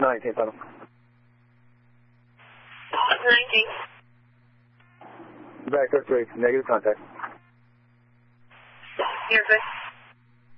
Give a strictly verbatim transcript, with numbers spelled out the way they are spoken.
nineteen, final. nineteen. Back, that's right. Negative contact. You're good.